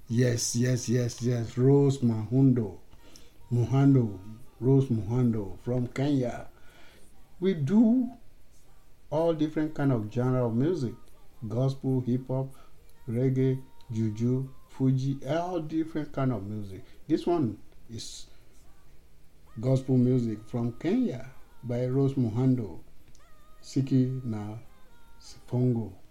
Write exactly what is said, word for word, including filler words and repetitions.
Yes, yes, yes, yes. Rose Muhando, Muhando, Rose Muhando from Kenya. We do all different kind of genre of music: gospel, hip hop, reggae, juju, Fuji, all different kind of music. This one is gospel music from Kenya by Rose Muhando, Siki na Sipongo.